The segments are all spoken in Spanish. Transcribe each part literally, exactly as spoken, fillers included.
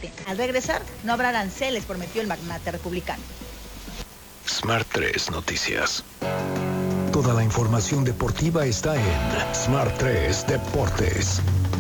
parte. Al regresar, no habrá aranceles, prometió el magnate republicano. Smart tres Noticias. Toda la información deportiva está en Smart tres Deportes.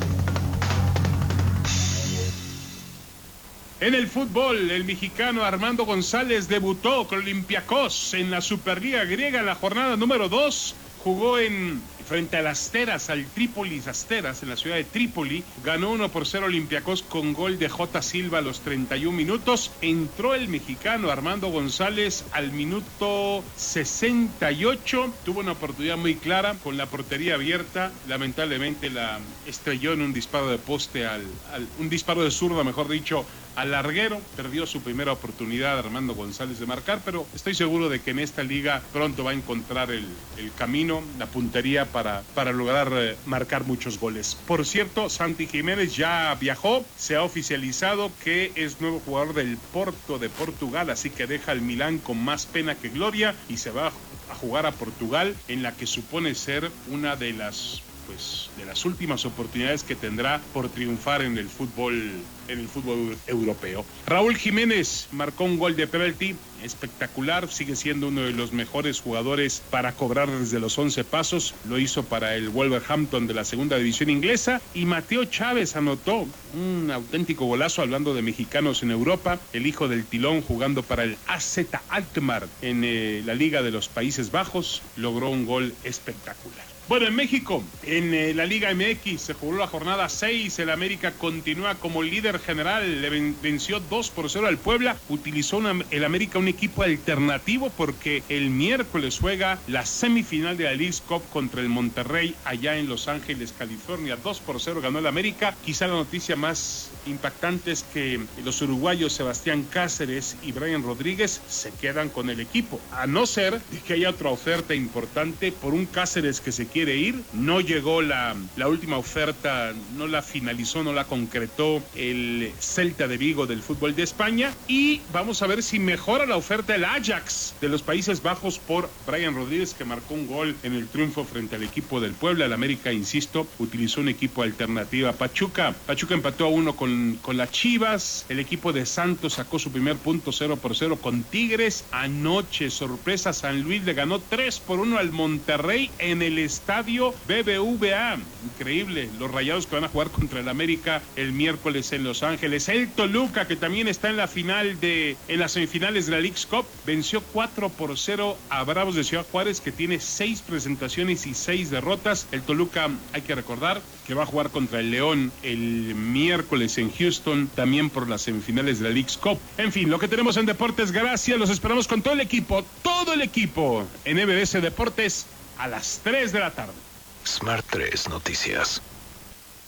En el fútbol, el mexicano Armando González debutó con Olympiacos en la Superliga griega en la jornada número dos. Jugó en frente a las Asteras, al Trípolis Asteras, en la ciudad de Trípoli. Ganó uno por cero Olympiacos con gol de J. Silva a los treinta y un minutos. Entró el mexicano Armando González al minuto sesenta y ocho. Tuvo una oportunidad muy clara con la portería abierta. Lamentablemente la estrelló en un disparo de poste, al, al un disparo de zurda, mejor dicho, al larguero. Perdió su primera oportunidad Armando González de marcar, pero estoy seguro de que en esta liga pronto va a encontrar el, el camino, la puntería para, para lograr eh, marcar muchos goles. Por cierto, Santi Jiménez ya viajó, se ha oficializado que es nuevo jugador del Porto de Portugal, así que deja el Milán con más pena que gloria y se va a jugar a Portugal, en la que supone ser una de las pues de las últimas oportunidades que tendrá por triunfar en el fútbol en el fútbol europeo. Raúl Jiménez marcó un gol de penalti espectacular, sigue siendo uno de los mejores jugadores para cobrar desde los once pasos, lo hizo para el Wolverhampton de la segunda división inglesa, y Mateo Chávez anotó un auténtico golazo, hablando de mexicanos en Europa, el hijo del Tilón jugando para el A Z Alkmaar en eh, la Liga de los Países Bajos, logró un gol espectacular. Bueno, en México, en eh, la Liga M X, se jugó la jornada seis, el América continúa como líder general, le ven, venció dos por cero al Puebla, utilizó una, el América un equipo alternativo porque el miércoles juega la semifinal de la Leagues Cup contra el Monterrey allá en Los Ángeles, California, dos por cero ganó el América. Quizá la noticia más impactante es que los uruguayos Sebastián Cáceres y Brian Rodríguez se quedan con el equipo, a no ser que haya otra oferta importante por un Cáceres que se quiere ir. No llegó la, la última oferta, no la finalizó, no la concretó el Celta de Vigo del fútbol de España, y vamos a ver si mejora la oferta del Ajax de los Países Bajos por Brian Rodríguez, que marcó un gol en el triunfo frente al equipo del Puebla. El América, insisto, utilizó un equipo alternativo. Pachuca, Pachuca empató a uno con, con las Chivas. El equipo de Santos sacó su primer punto cero por cero con Tigres. Anoche, sorpresa, San Luis le ganó tres por uno al Monterrey en el estadio B B V A. Increíble, los Rayados que van a jugar contra el América el miércoles en Los Ángeles. El Toluca, que también está en la final de, en las semifinales de la Leagues Cup, venció cuatro por cero a Bravos de Ciudad Juárez, que tiene seis presentaciones y seis derrotas. El Toluca, hay que recordar que va a jugar contra el León el miércoles en Houston, también por las semifinales de la Leagues Cup. En fin, lo que tenemos en Deportes, gracias, los esperamos con todo el equipo, todo el equipo en M B S Deportes a las tres de la tarde. Smart tres Noticias.